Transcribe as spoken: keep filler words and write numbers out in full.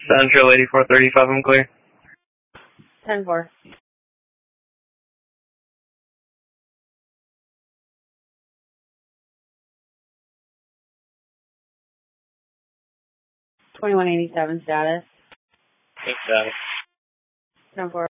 Central eighty-four thirty-five, I'm clear. ten four. twenty-one eighty-seven status. Six status. ten four.